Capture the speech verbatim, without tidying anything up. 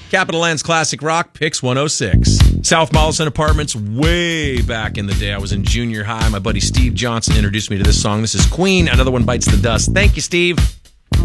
Capital Land's Classic Rock, Picks one oh six. South Mollison Apartments, way back in the day. I was in junior high. My buddy Steve Johnson introduced me to this song. This is Queen, Another One Bites the Dust. Thank you, Steve.